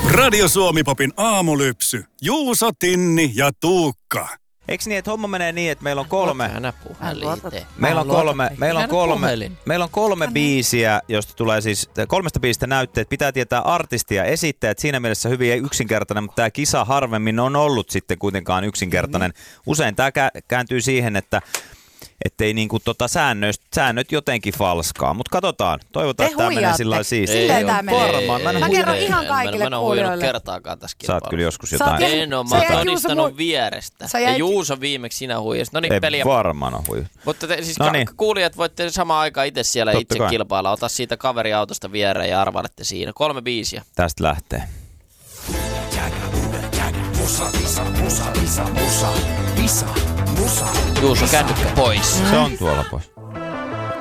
Radio Suomi-popin aamulypsy. Juuso, Tinni ja Tuukka. Eikö niin, että homma menee niin, että meillä on kolme... Meillä on kolme biisiä, josta tulee siis 3 biisistä näytteet. Pitää tietää artisti ja esittäjät. Siinä mielessä hyvin yksinkertainen, mutta tämä kisa harvemmin on ollut sitten kuitenkaan yksinkertainen. Usein tämä kääntyy siihen, että ettei niinku säännöt jotenkin falskaa. Mutta katsotaan. Toivotaan, että tämä menee sillä lailla siistiä. Silleen tämä menee. Varmaan. Mä kerron ihan kaikille kuulijoille. Mä en ole huijannut kertaakaan tässä kilpailussa. Saat kyllä joskus jotain. En oo, mä oon todistanut vierestä. Ja Juuso viimeksi sinä huijasit. No niin, peliä. Varmaan on huijannut. Mutta siis kuulijat voitte samaan aikaan itse siellä totta itse kai kilpailla. Ota siitä kaveriautosta viereen ja arvailette siinä. 3 biisiä. Tästä lähtee. Juuso, kännykkä pois. Se on tuolla pois.